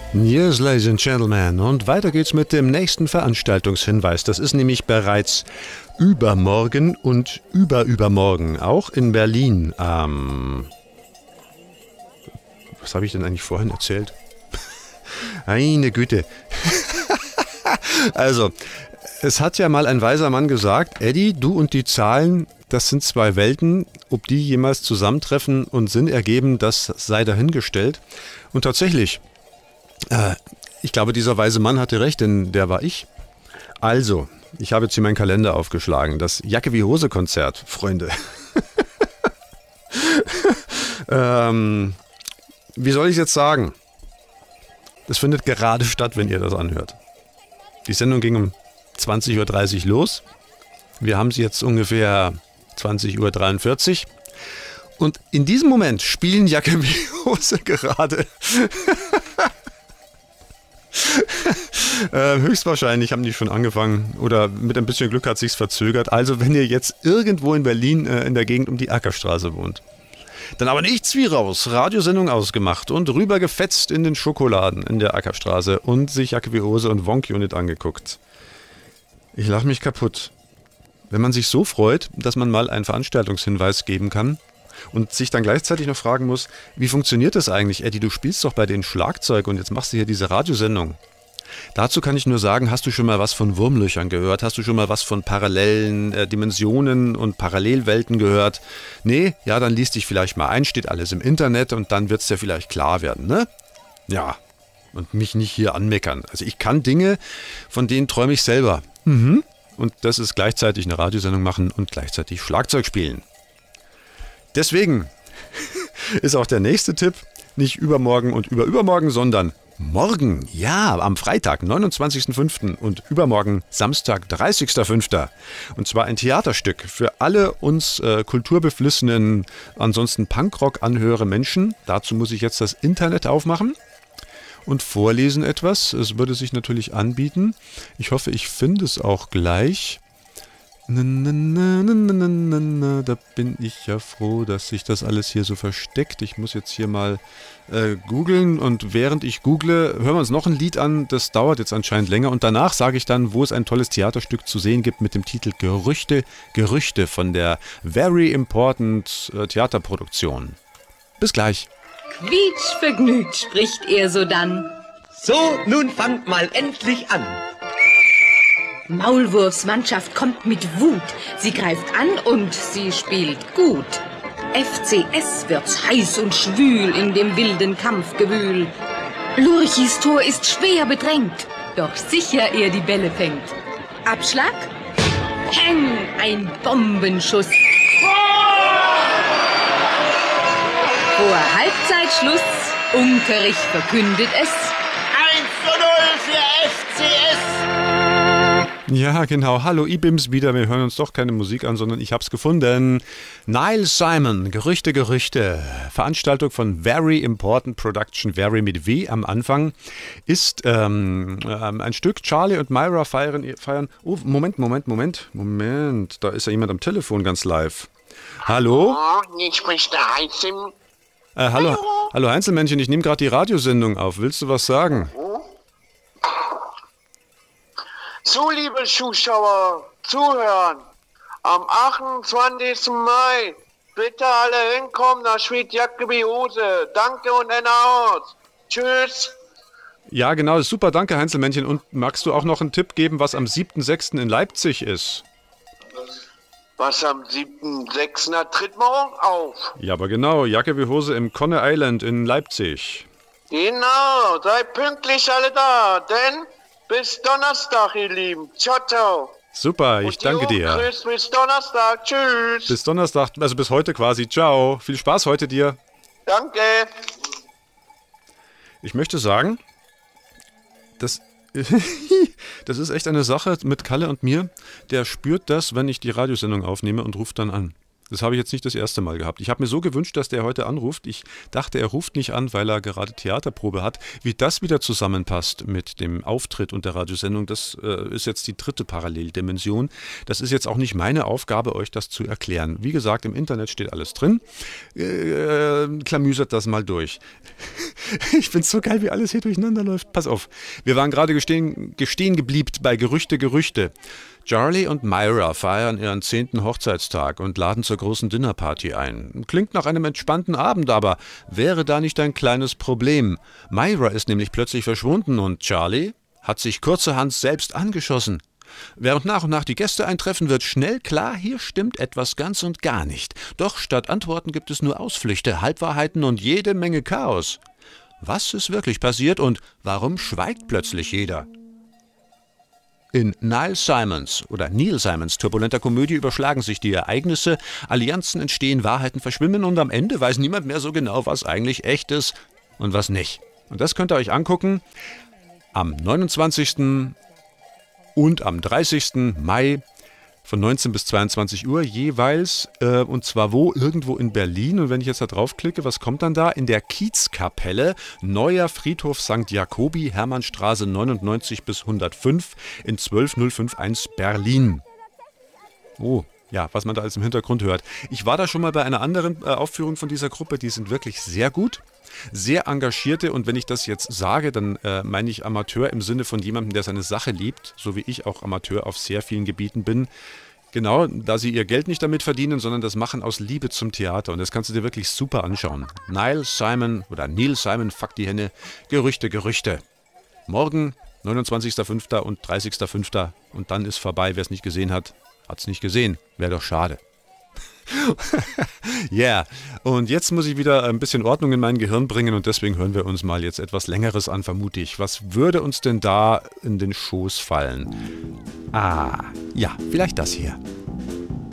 Yes, ladies and gentlemen. Und weiter geht's mit dem nächsten Veranstaltungshinweis. Das ist nämlich bereits übermorgen und übermorgen, auch in Berlin. Was habe ich denn eigentlich vorhin erzählt? Meine Güte. Also, es hat ja mal ein weiser Mann gesagt, Eddie, du und die Zahlen, das sind zwei Welten. Ob die jemals zusammentreffen und Sinn ergeben, das sei dahingestellt. Und tatsächlich, ich glaube, dieser weise Mann hatte recht, denn der war ich. Also, ich habe jetzt hier meinen Kalender aufgeschlagen. Das Jacke-wie-Hose-Konzert, Freunde. Wie soll ich es jetzt sagen? Das findet gerade statt, wenn ihr das anhört. Die Sendung ging um 20.30 Uhr los. Wir haben sie jetzt ungefähr 20.43 Uhr. Und in diesem Moment spielen Jacke wie Hose gerade. Höchstwahrscheinlich haben die schon angefangen oder mit ein bisschen Glück hat sich's verzögert. Also wenn ihr jetzt irgendwo in Berlin in der Gegend um die Ackerstraße wohnt, dann aber nichts wie raus, Radiosendung ausgemacht und rübergefetzt in den Schokoladen in der Ackerstraße und sich Jacke wie Hose und Wonk Unit angeguckt. Ich lache mich kaputt. Wenn man sich so freut, dass man mal einen Veranstaltungshinweis geben kann und sich dann gleichzeitig noch fragen muss, wie funktioniert das eigentlich? Eddie, du spielst doch bei den Schlagzeug und jetzt machst du hier diese Radiosendung. Dazu kann ich nur sagen, hast du schon mal was von Wurmlöchern gehört? Hast du schon mal was von parallelen Dimensionen und Parallelwelten gehört? Nee? Ja, dann liest dich vielleicht mal ein, steht alles im Internet und dann wird es dir vielleicht klar werden, ne? Ja, und mich nicht hier anmeckern. Also ich kann Dinge, von denen träume ich selber. Und das ist gleichzeitig eine Radiosendung machen und gleichzeitig Schlagzeug spielen. Deswegen ist auch der nächste Tipp nicht übermorgen und übermorgen, sondern morgen, ja, am Freitag, 29.05. und übermorgen, Samstag, 30.05. Und zwar ein Theaterstück für alle uns kulturbeflissenen, ansonsten Punkrock-Anhörer Menschen. Dazu muss ich jetzt das Internet aufmachen und vorlesen etwas. Es würde sich natürlich anbieten. Ich hoffe, ich finde es auch gleich. Da bin ich ja froh, dass sich das alles hier so versteckt. Ich muss jetzt hier mal googeln und während ich google, hören wir uns noch ein Lied an. Das dauert jetzt anscheinend länger und danach sage ich dann, wo es ein tolles Theaterstück zu sehen gibt mit dem Titel Gerüchte von der Very Important Theaterproduktion. Bis gleich. Quietschvergnügt spricht er sodann. So, nun fangt mal endlich an. Maulwurfsmannschaft kommt mit Wut. Sie greift an und sie spielt gut. FCS wird's heiß und schwül in dem wilden Kampfgewühl. Lurchis Tor ist schwer bedrängt, doch sicher er die Bälle fängt. Abschlag? Peng! Ein Bombenschuss. Vor Halbzeitschluss, Unkerich verkündet es. 1:0 für FCS. Ja, genau. Hallo Ibims wieder. Wir hören uns doch keine Musik an, sondern ich hab's gefunden. Nile Simon, Gerüchte. Veranstaltung von Very Important Production, Very mit W am Anfang, ist ein Stück. Charlie und Myra feiern. Oh, Moment. Da ist ja jemand am Telefon ganz live. Hallo? Oh, hier spricht der Heinzel. Hallo Heinzelmännchen, ich nehme gerade die Radiosendung auf. Willst du was sagen? So, liebe Zuschauer, zuhören. Am 28. Mai, bitte alle hinkommen, da spielt Jacke wie Hose. Danke und Ende aus. Tschüss. Ja, genau, super, danke Heinzelmännchen. Und magst du auch noch einen Tipp geben, was am 7.6. in Leipzig ist? Was am 7.6. tritt morgen auf? Ja, aber genau, Jacke wie Hose im Conner Island in Leipzig. Genau, seid pünktlich alle da, denn bis Donnerstag, ihr Lieben. Ciao, ciao. Super, ich danke dir. Tschüss, bis Donnerstag. Tschüss. Bis Donnerstag, also bis heute quasi. Ciao. Viel Spaß heute dir. Danke. Ich möchte sagen, das ist echt eine Sache mit Kalle und mir. Der spürt das, wenn ich die Radiosendung aufnehme und ruft dann an. Das habe ich jetzt nicht das erste Mal gehabt. Ich habe mir so gewünscht, dass der heute anruft. Ich dachte, er ruft nicht an, weil er gerade Theaterprobe hat. Wie das wieder zusammenpasst mit dem Auftritt und der Radiosendung, das ist jetzt die dritte Paralleldimension. Das ist jetzt auch nicht meine Aufgabe, euch das zu erklären. Wie gesagt, im Internet steht alles drin. Klamüsert das mal durch. Ich finde es so geil, wie alles hier durcheinander läuft. Pass auf, wir waren gerade gestehen geblieben bei Gerüchte. Charlie und Myra feiern ihren 10. Hochzeitstag und laden zur großen Dinnerparty ein. Klingt nach einem entspannten Abend, aber wäre da nicht ein kleines Problem? Myra ist nämlich plötzlich verschwunden und Charlie hat sich kurzerhand selbst angeschossen. Während nach und nach die Gäste eintreffen, wird schnell klar, hier stimmt etwas ganz und gar nicht. Doch statt Antworten gibt es nur Ausflüchte, Halbwahrheiten und jede Menge Chaos. Was ist wirklich passiert und warum schweigt plötzlich jeder? In Neil Simons turbulenter Komödie überschlagen sich die Ereignisse, Allianzen entstehen, Wahrheiten verschwimmen und am Ende weiß niemand mehr so genau, was eigentlich echt ist und was nicht. Und das könnt ihr euch angucken am 29. und am 30. Mai von 19 bis 22 Uhr jeweils, und zwar wo? Irgendwo in Berlin. Und wenn ich jetzt da draufklicke, was kommt dann da? In der Kiezkapelle, Neuer Friedhof St. Jakobi, Hermannstraße 99 bis 105 in 12051 Berlin. Oh, ja, was man da alles im Hintergrund hört. Ich war da schon mal bei einer anderen Aufführung von dieser Gruppe, die sind wirklich sehr gut. Sehr engagierte, und wenn ich das jetzt sage, dann meine ich Amateur im Sinne von jemandem, der seine Sache liebt, so wie ich auch Amateur auf sehr vielen Gebieten bin. Genau, da sie ihr Geld nicht damit verdienen, sondern das machen aus Liebe zum Theater, und das kannst du dir wirklich super anschauen. Neil Simon, fuck die Henne, Gerüchte. Morgen, 29.05. und 30.05. und dann ist vorbei. Wer es nicht gesehen hat, hat es nicht gesehen. Wäre doch schade. Ja, und jetzt muss ich wieder ein bisschen Ordnung in mein Gehirn bringen, und deswegen hören wir uns mal jetzt etwas Längeres an, vermute ich. Was würde uns denn da in den Schoß fallen? Ja, vielleicht das hier.